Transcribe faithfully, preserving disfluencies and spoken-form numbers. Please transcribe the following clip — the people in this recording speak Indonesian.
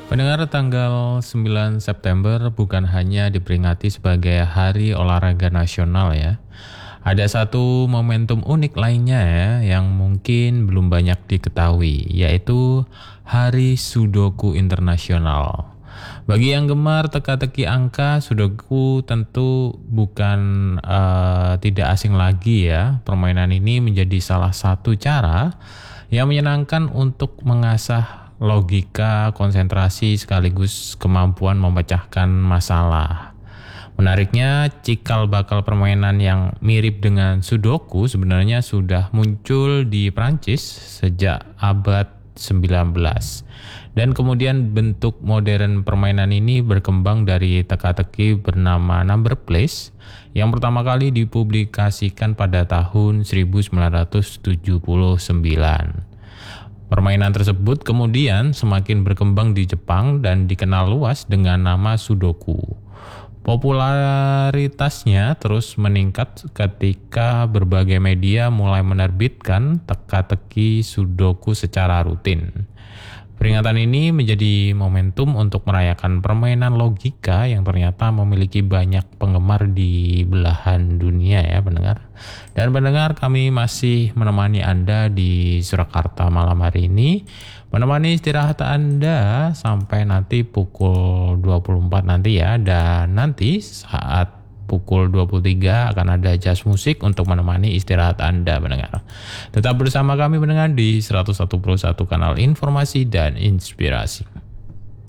Pendengar, tanggal sembilan September bukan hanya diperingati sebagai Hari Olahraga Nasional ya. Ada satu momentum unik lainnya ya yang mungkin belum banyak diketahui, yaitu Hari Sudoku Internasional. Bagi yang gemar teka-teki angka, Sudoku tentu bukan uh, tidak asing lagi ya. Permainan ini menjadi salah satu cara yang menyenangkan untuk mengasah logika, konsentrasi, sekaligus kemampuan memecahkan masalah. Menariknya, cikal bakal permainan yang mirip dengan Sudoku sebenarnya sudah muncul di Prancis sejak abad sembilan belas. Dan kemudian bentuk modern permainan ini berkembang dari teka-teki bernama Number Place yang pertama kali dipublikasikan pada tahun seribu sembilan ratus tujuh puluh sembilan. Permainan tersebut kemudian semakin berkembang di Jepang dan dikenal luas dengan nama Sudoku. Popularitasnya terus meningkat ketika berbagai media mulai menerbitkan teka-teki Sudoku secara rutin. Peringatan ini menjadi momentum untuk merayakan permainan logika yang ternyata memiliki banyak penggemar di belahan dunia ya pendengar. Dan pendengar, kami masih menemani Anda di Surakarta malam hari ini, menemani istirahat Anda sampai nanti pukul dua puluh empat nanti ya. Dan nanti saat pukul dua puluh tiga akan ada jazz musik untuk menemani istirahat Anda pendengar. Tetap bersama kami pendengar di seratus satu koma satu kanal informasi dan inspirasi.